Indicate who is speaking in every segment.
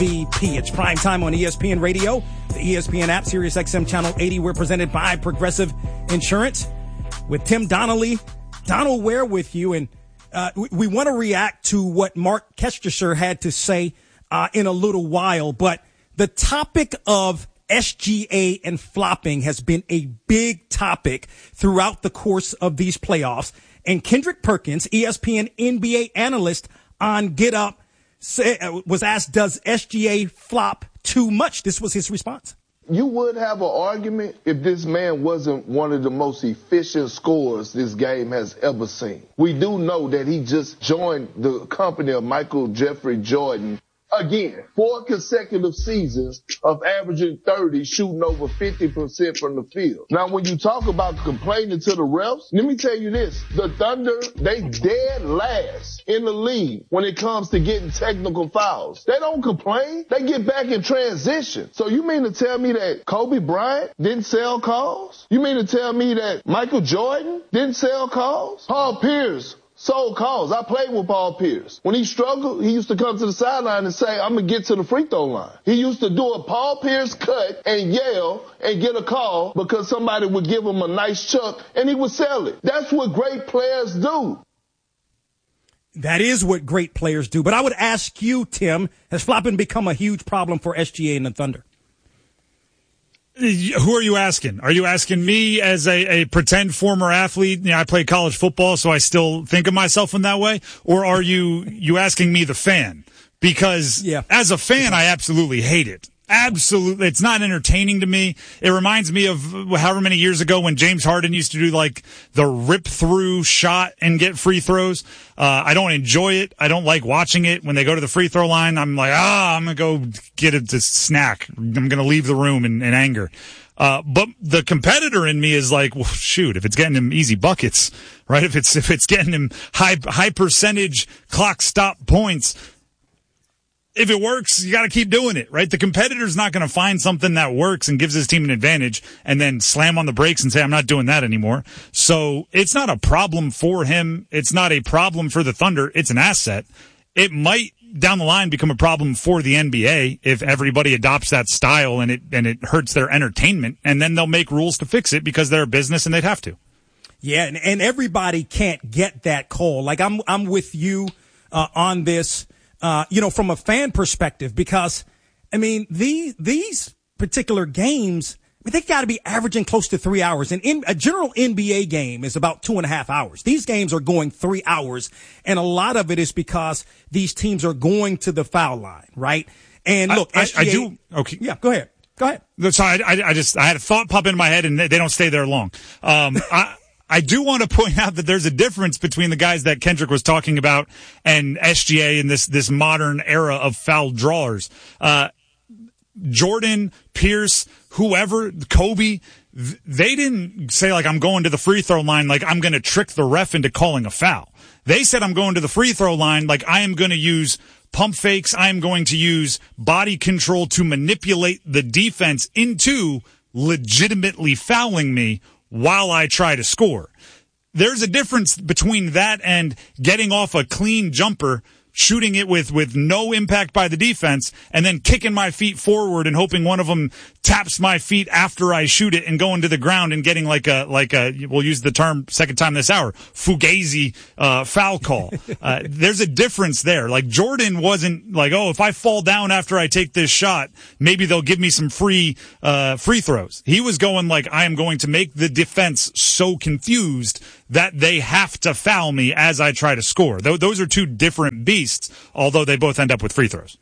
Speaker 1: MVP. It's prime time on ESPN Radio, the ESPN app, Sirius XM Channel 80. We're presented by Progressive Insurance with Tim Donnelly. Donald Ware with you, and we want to react to what Mark Kestecher had to say in a little while, but the topic of SGA and flopping has been a big topic throughout the course of these playoffs, and Kendrick Perkins, ESPN NBA analyst on Get Up, was asked, does SGA flop too much? This was his response.
Speaker 2: You would have an argument if this man wasn't one of the most efficient scorers this game has ever seen. We do know that he just joined the company of Michael Jeffrey Jordan. Again, 4 consecutive seasons of averaging 30, shooting over 50% from the field. Now, when you talk about complaining to the refs, let me tell you this. The Thunder, they dead last in the league when it comes to getting technical fouls. They don't complain. They get back in transition. So you mean to tell me that Kobe Bryant didn't sell calls? You mean to tell me that Michael Jordan didn't sell calls? Paul Pierce sold calls. I played with Paul Pierce. When he struggled, he used to come to the sideline and say, I'm going to get to the free throw line. He used to do a Paul Pierce cut and yell and get a call because somebody would give him a nice chuck and he would sell it. That's what great players do.
Speaker 1: That is what great players do. But I would ask you, Tim, has flopping become a huge problem for SGA and the Thunder?
Speaker 3: Who are you asking? Are you asking me as a pretend former athlete? You know, I played college football, so I still think of myself in that way. Or are you asking me, the fan? Because as a fan, I absolutely hate it. Absolutely. It's not entertaining to me. It reminds me of however many years ago when James Harden used to do like the rip through shot and get free throws. I don't enjoy it. I don't like watching it. When they go to the free throw line, I'm like, I'm going to go get a snack. I'm going to leave the room in anger. But the competitor in me is like, well, shoot, if it's getting him easy buckets, right? If it's getting him high percentage clock stop points, if it works, you got to keep doing it, right? The competitor's not going to find something that works and gives his team an advantage and then slam on the brakes and say, I'm not doing that anymore. So it's not a problem for him. It's not a problem for the Thunder. It's an asset. It might down the line become a problem for the NBA if everybody adopts that style and it hurts their entertainment, and then they'll make rules to fix it because they're a business and they'd have to.
Speaker 1: Yeah. And everybody can't get that call. Like I'm with you, on this. From a fan perspective, because, I mean, these particular games, they got to be averaging close to 3 hours. And a general NBA game is about 2.5 hours. These games are going 3 hours. And a lot of it is because these teams are going to the foul line, right? And look, SGA,
Speaker 3: okay.
Speaker 1: Yeah, go ahead.
Speaker 3: Sorry, I had a thought pop in my head and they don't stay there long. I do want to point out that there's a difference between the guys that Kendrick was talking about and SGA in this modern era of foul drawers. Jordan, Pierce, whoever, Kobe, they didn't say like, I'm going to the free throw line like I'm going to trick the ref into calling a foul. They said, I'm going to the free throw line like I am going to use pump fakes. I am going to use body control to manipulate the defense into legitimately fouling me while I try to score. There's a difference between that and getting off a clean jumper, shooting it with no impact by the defense, and then kicking my feet forward and hoping one of them taps my feet after I shoot it and going to the ground and getting like a we'll use the term second time this hour, fugazi foul call. There's a difference there. Like Jordan wasn't like, if I fall down after I take this shot, maybe they'll give me some free throws. He was going like, I am going to make the defense so confused that they have to foul me as I try to score. Those are two different beasts, although they both end up with free throws.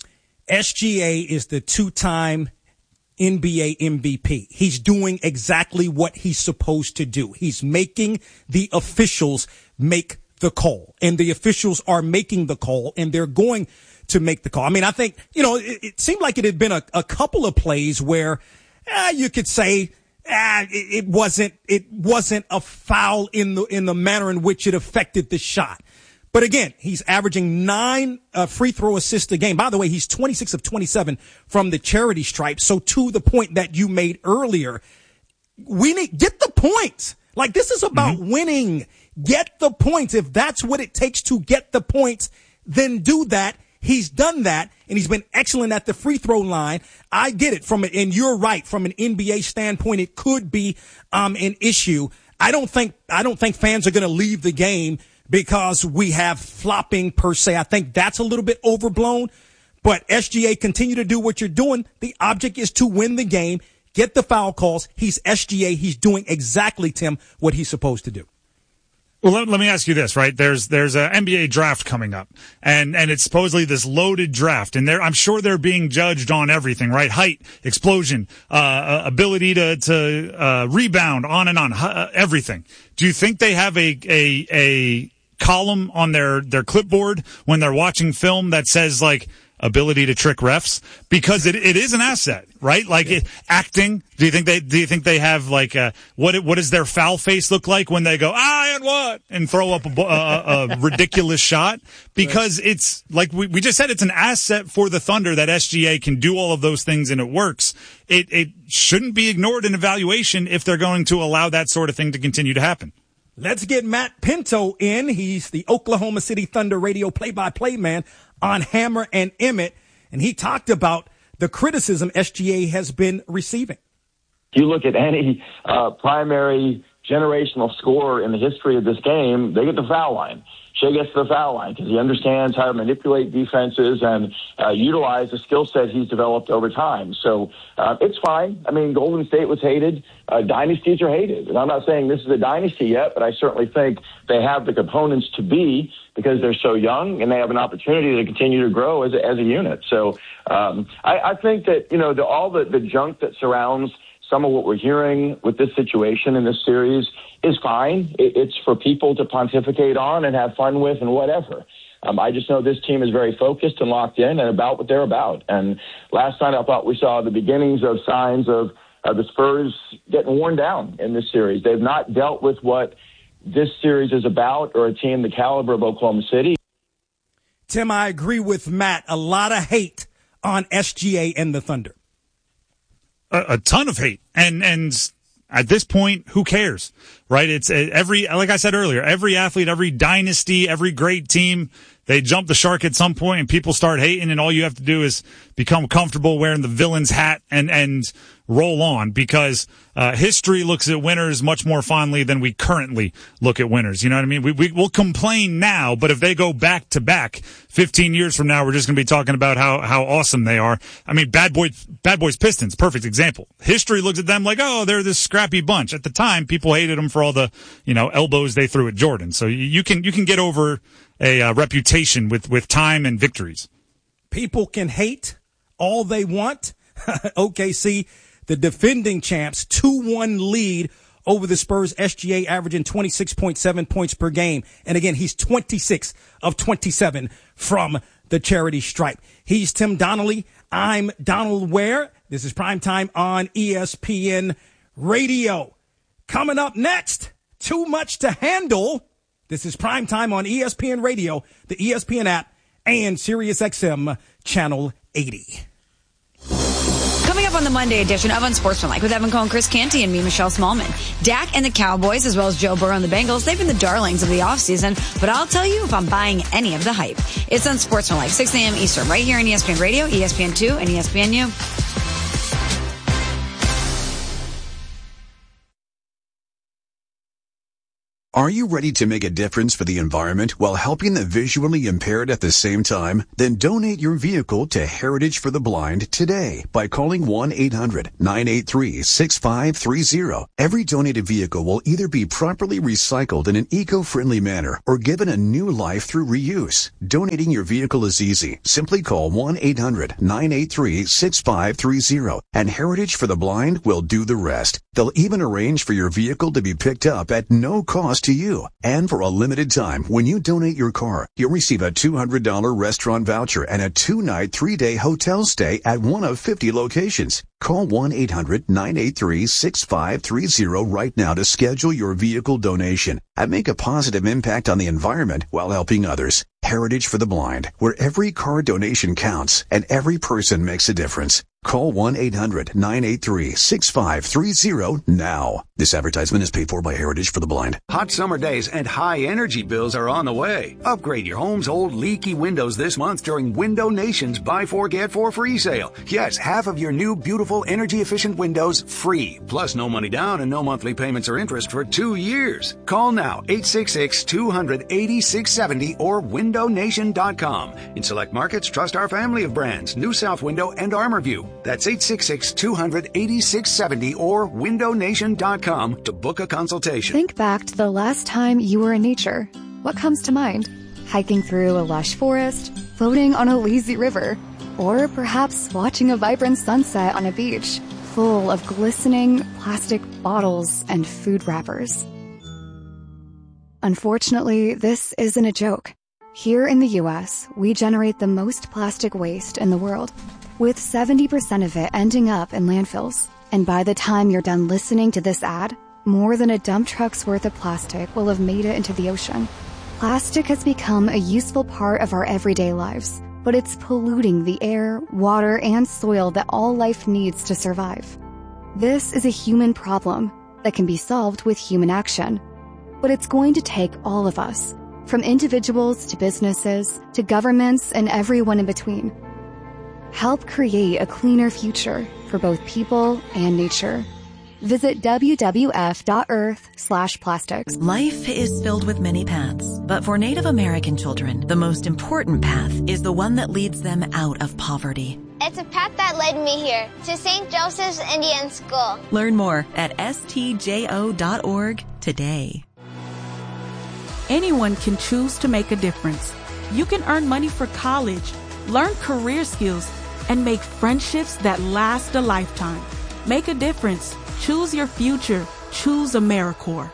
Speaker 1: SGA is the two-time NBA MVP. He's doing exactly what he's supposed to do. He's making the officials make the call, and the officials are making the call, and they're going to make the call. I mean, I think, it seemed like it had been a couple of plays where you could say, it wasn't a foul in the manner in which it affected the shot. But again, he's averaging 9 free throw assists a game. By the way, he's 26 of 27 from the charity stripe. So to the point that you made earlier, we need get the points. Like, this is about winning. Get the points. If that's what it takes to get the points, then do that. He's done that, and he's been excellent at the free throw line. I get it and you're right, from an NBA standpoint, it could be an issue. I don't think fans are going to leave the game because we have flopping per se. I think that's a little bit overblown. But SGA, continue to do what you're doing. The object is to win the game, get the foul calls. He's SGA. He's doing exactly, Tim, what he's supposed to do.
Speaker 3: Well, let me ask you this, right? There's an NBA draft coming up, and it's supposedly this loaded draft, and I'm sure they're being judged on everything, right? Height, explosion, ability to rebound, on and on, everything. Do you think they have a column on their clipboard when they're watching film that says, like, ability to trick refs? Because it is an asset, right? Like, acting. Do you think they have, like, what does their foul face look like when they go, and what? And throw up a ridiculous shot? Because it's like we just said, it's an asset for the Thunder that SGA can do all of those things and it works. It shouldn't be ignored in evaluation if they're going to allow that sort of thing to continue to happen.
Speaker 1: Let's get Matt Pinto in. He's the Oklahoma City Thunder radio play-by-play man on Hammer and Emmett, and he talked about the criticism SGA has been receiving.
Speaker 4: You look at any primary generational scorer in the history of this game, they get the foul line. Shea gets to the foul line because he understands how to manipulate defenses and utilize the skill set he's developed over time. So it's fine. I mean, Golden State was hated. Dynasties are hated. And I'm not saying this is a dynasty yet, but I certainly think they have the components to be, because they're so young and they have an opportunity to continue to grow as a unit. So I think that, all the junk that surrounds some of what we're hearing with this situation in this series is fine. It's for people to pontificate on and have fun with and whatever. I just know this team is very focused and locked in and about what they're about. And last night I thought we saw the beginnings of signs of the Spurs getting worn down in this series. They've not dealt with what this series is about, or a team the caliber of Oklahoma City.
Speaker 1: Tim, I agree with Matt. A lot of hate on SGA and the Thunder.
Speaker 3: A ton of hate. And at this point, who cares, right? It's like I said earlier, every athlete, every dynasty, every great team, they jump the shark at some point and people start hating, and all you have to do is become comfortable wearing the villain's hat and roll on, because history looks at winners much more fondly than we currently look at winners. You know what I mean? We'll complain now, but if they go back to back 15 years from now, we're just going to be talking about how awesome they are. I mean, Bad Boys Pistons, perfect example. History looks at them like, oh, they're this scrappy bunch. At the time, people hated them for all the, elbows they threw at Jordan. So you can get over a reputation with time and victories.
Speaker 1: People can hate all they want. OKC, the defending champs, 2-1 lead over the Spurs. SGA averaging 26.7 points per game. And again, he's 26 of 27 from the charity stripe. He's Tim Donnelly. I'm Donald Ware. This is Primetime on ESPN Radio. Coming up next, Too Much to Handle. This is Primetime on ESPN Radio, the ESPN app, and SiriusXM Channel 80.
Speaker 5: Coming up on the Monday edition of Unsportsmanlike with Evan Cohen, Chris Canty, and me, Michelle Smallman. Dak and the Cowboys, as well as Joe Burrow and the Bengals, they've been the darlings of the offseason, but I'll tell you if I'm buying any of the hype. It's Unsportsmanlike, 6 a.m. Eastern, right here on ESPN Radio, ESPN2, and ESPNU.
Speaker 6: Are you ready to make a difference for the environment while helping the visually impaired at the same time? Then donate your vehicle to Heritage for the Blind today by calling 1-800-983-6530. Every donated vehicle will either be properly recycled in an eco-friendly manner or given a new life through reuse. Donating your vehicle is easy. Simply call 1-800-983-6530 and Heritage for the Blind will do the rest. They'll even arrange for your vehicle to be picked up at no cost to you. And for a limited time, when you donate your car, you'll receive a $200 restaurant voucher and a 2-night, 3-day hotel stay at one of 50 locations. Call 1-800-983-6530 right now to schedule your vehicle donation and make a positive impact on the environment while helping others. Heritage for the Blind, where every car donation counts and every person makes a difference. Call 1-800-983-6530 now. This advertisement is paid for by Heritage for the Blind.
Speaker 7: Hot summer days and high energy bills are on the way. Upgrade your home's old leaky windows this month during Window Nation's Buy 4 Get 4 free sale. Yes, half of your new beautiful energy efficient windows free. Plus no money down and no monthly payments or interest for 2 years. Call now 866-200-8670 or windownation.com. In select markets, trust our family of brands, New South Window and ArmorView. That's 866-200-8670 or windownation.com to book a consultation.
Speaker 8: Think back to the last time you were in nature. What comes to mind? Hiking through a lush forest, floating on a lazy river, or perhaps watching a vibrant sunset on a beach full of glistening plastic bottles and food wrappers. Unfortunately, this isn't a joke. Here in the U.S., we generate the most plastic waste in the world, with 70% of it ending up in landfills. And by the time you're done listening to this ad, more than a dump truck's worth of plastic will have made it into the ocean. Plastic has become a useful part of our everyday lives, but it's polluting the air, water, and soil that all life needs to survive. This is a human problem that can be solved with human action. But it's going to take all of us, from individuals to businesses to governments and everyone in between. Help create a cleaner future for both people and nature. Visit wwf.earth/plastics.
Speaker 9: Life is filled with many paths, but for Native American children, the most important path is the one that leads them out of poverty.
Speaker 10: It's a path that led me here, to St. Joseph's Indian School.
Speaker 9: Learn more at stjo.org today.
Speaker 11: Anyone can choose to make a difference. You can earn money for college, learn career skills, and make friendships that last a lifetime. Make a difference. Choose your future. Choose AmeriCorps.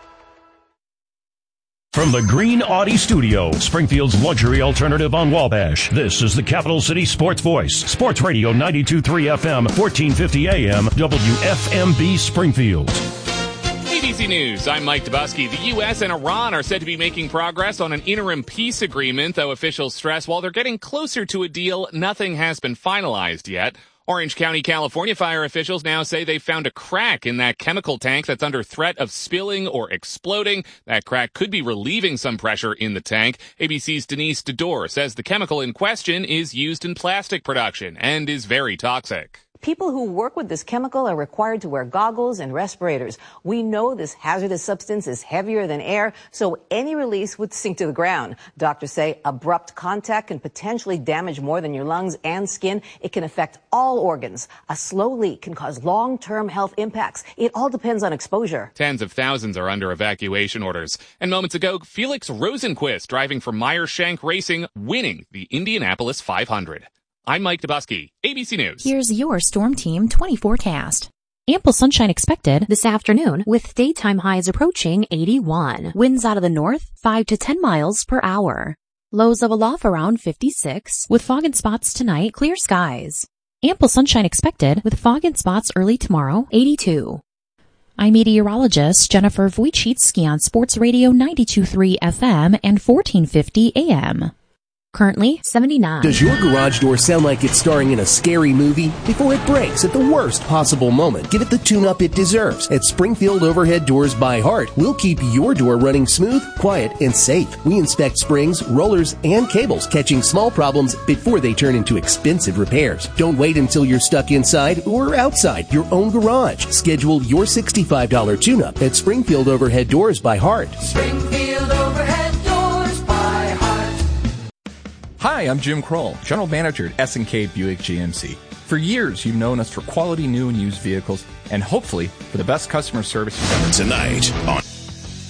Speaker 12: From the Green Audi Studio, Springfield's luxury alternative on Wabash, this is the Capital City Sports Voice. Sports Radio 92.3 FM, 1450 AM, WFMB Springfield.
Speaker 13: ABC News, I'm Mike Dubusky. The U.S. and Iran are said to be making progress on an interim peace agreement, though officials stress while they're getting closer to a deal, nothing has been finalized yet. Orange County, California fire officials now say they found a crack in that chemical tank that's under threat of spilling or exploding. That crack could be relieving some pressure in the tank. ABC's Denise Dedore says the chemical in question is used in plastic production and is very toxic.
Speaker 14: People who work with this chemical are required to wear goggles and respirators. We know this hazardous substance is heavier than air, so any release would sink to the ground. Doctors say abrupt contact can potentially damage more than your lungs and skin. It can affect all organs. A slow leak can cause long-term health impacts. It all depends on exposure.
Speaker 13: Tens of thousands are under evacuation orders. And moments ago, Felix Rosenqvist, driving for Meyer-Shank Racing, winning the Indianapolis 500. I'm Mike Dubusky, ABC News.
Speaker 15: Here's your Storm Team 20 forecast. Ample sunshine expected this afternoon with daytime highs approaching 81. Winds out of the north 5 to 10 miles per hour. Lows level off around 56 with fog and spots tonight, clear skies. Ample sunshine expected with fog and spots early tomorrow, 82. I'm meteorologist Jennifer Wojcicki on Sports Radio 92.3 FM and 1450 AM. Currently 79.
Speaker 16: Does your garage door sound like it's starring in a scary movie? Before it breaks at the worst possible moment, give it the tune-up it deserves. At Springfield Overhead Doors by Heart, we'll keep your door running smooth, quiet, and safe. We inspect springs, rollers, and cables, catching small problems before they turn into expensive repairs. Don't wait until you're stuck inside or outside your own garage. Schedule your $65 tune-up at Springfield Overhead Doors by Heart.
Speaker 17: Springfield Overhead Doors by Heart.
Speaker 18: Hi, I'm Jim Kroll, General Manager at S&K Buick GMC. For years, you've known us for quality new and used vehicles, and hopefully for the best customer service you've ever.
Speaker 6: Tonight on